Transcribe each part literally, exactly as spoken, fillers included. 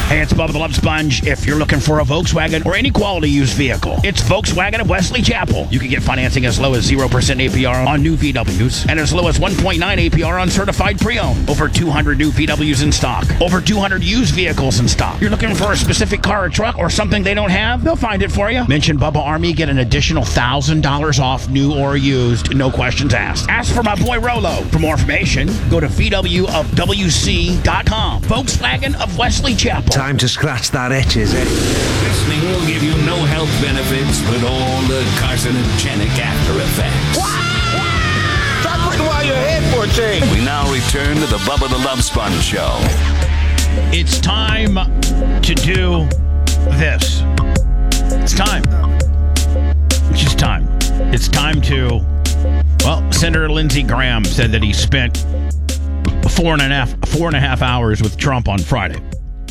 Hey, it's Bubba the Love Sponge. If you're looking for a Volkswagen or any quality used vehicle, it's Volkswagen of Wesley Chapel. You can get financing as low as zero percent A P R on new V Ws and as low as one point nine A P R on certified pre-owned. Over two hundred new V Ws in stock. Over two hundred used vehicles in stock. You're looking for a specific car or truck or something they don't have? They'll find it for you. Mention Bubba Army, get an additional one thousand dollars off new or used. No questions asked. Ask for my boy Rolo. For more information, go to V W of W C dot com. Volkswagen of Wesley Chapel. Time to scratch that itch, is it? Listening will give you no health benefits, but all the carcinogenic after effects. Stop looking while you're ahead for a change. We now return to the Bubba the Love Sponge Show. It's time to do this. It's time. It's just time. It's time to, well, Senator Lindsey Graham said that he spent four and a half, four and a half hours with Trump on Friday.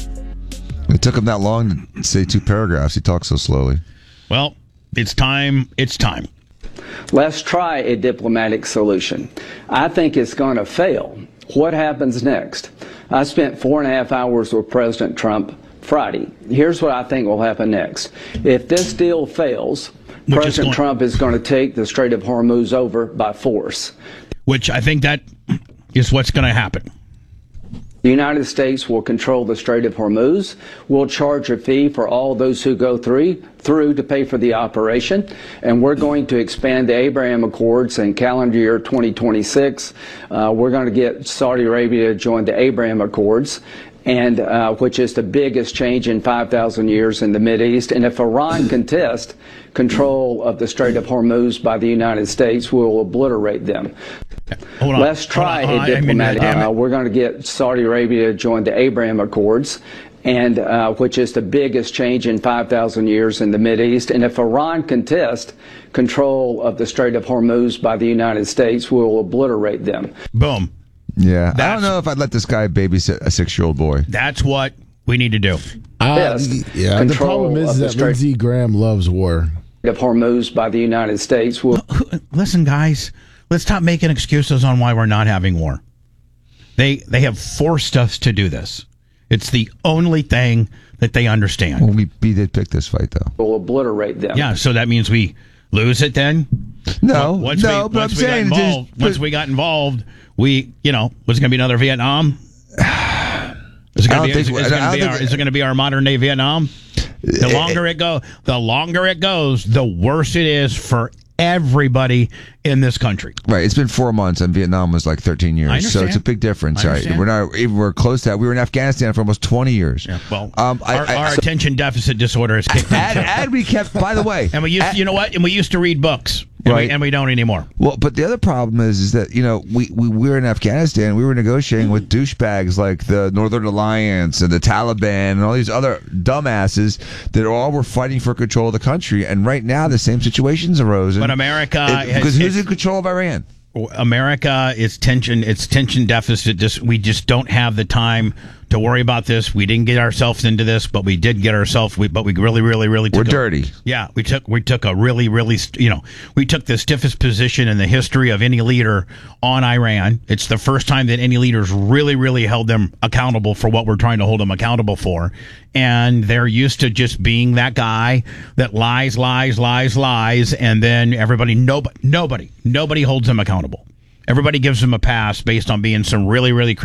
It took him that long to say two paragraphs. He talks so slowly. Well, it's time. It's time. Let's try a diplomatic solution. I think it's going to fail. What happens next? I spent four and a half hours with President Trump Friday. Here's what I think will happen next. If this deal fails, Which President is Trump is going to take the Strait of Hormuz over by force. Which I think that is what's going to happen. The United States will control the Strait of Hormuz. We'll charge a fee for all those who go through, through to pay for the operation. And we're going to expand the Abraham Accords in calendar year twenty twenty-six. Uh, we're going to get Saudi Arabia to join the Abraham Accords, and uh, which is the biggest change in five thousand years in the Mideast. And if Iran contests control of the Strait of Hormuz by the United States, we'll obliterate them. Hold on. Let's try hold on, hold on. a diplomatic. I mean, uh, we're going to get Saudi Arabia to join the Abraham Accords, and uh, which is the biggest change in five thousand years in the Mideast. And if Iran contests control of the Strait of Hormuz by the United States, we'll obliterate them. Boom. Yeah, That's, I don't know if I'd let this guy babysit a six-year-old boy. That's what we need to do. Uh, yeah, the problem is that Lindsey Graham loves war. Of Hormuz by the United States will. Listen, guys, let's stop making excuses on why we're not having war. They they have forced us to do this. It's the only thing that they understand. Well, we, we did pick this fight, though. We'll obliterate them. Yeah, so that means we lose it then? No, once no, we, but once I'm we saying... got involved, Just, once we got involved, we, you know, was it going to be another Vietnam? Is it going to be, is, is gonna be our, is it going to be our modern day Vietnam? The longer it go, the longer it goes, the worse it is for everybody in this country. Right. It's been four months, and Vietnam was like thirteen years. I understand. So it's a big difference. Right. We're not even we're close to that. We were in Afghanistan for almost twenty years. Yeah, well, um, I, our, I, our so, attention deficit disorder has kicked in. And, and we kept, by the way, and we used, at, you know what? And we used to read books. And, right. we, and we don't anymore. Well, but the other problem is, is that, you know, we, we, we were in Afghanistan. We were negotiating with douchebags like the Northern Alliance and the Taliban and all these other dumbasses that all were fighting for control of the country. And right now, the same situations arose. But America... Because who's in control of Iran? America is tension. It's tension deficit. Just we just don't have the time to worry about this. We didn't get ourselves into this, but we did get ourselves. We, but we really, really, really took we're a, dirty. Yeah, we took we took a really, really, you know, we took the stiffest position in the history of any leader on Iran. It's the first time that any leaders really, really held them accountable for what we're trying to hold them accountable for. And they're used to just being that guy that lies, lies, lies, lies, and then everybody, nobody, nobody, nobody holds them accountable. Everybody gives them a pass based on being some really, really crazy